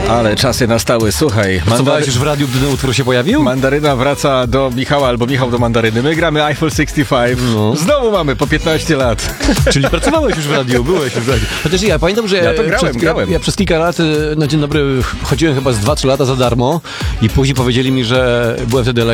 Ale czasy nastały, słuchaj. Pracowałeś już w radiu, gdy ten utwór się pojawił? Mandaryna wraca do Michała albo Michał do Mandaryny. My gramy Eiffel 65. No. Znowu mamy po 15 lat. Czyli pracowałeś już w radiu, byłeś już w radiu. Chociaż ja pamiętam, że Ja to grałem. Ja przez kilka lat na Dzień Dobry chodziłem chyba z 2-3 lata za darmo i później powiedzieli mi, że byłem wtedy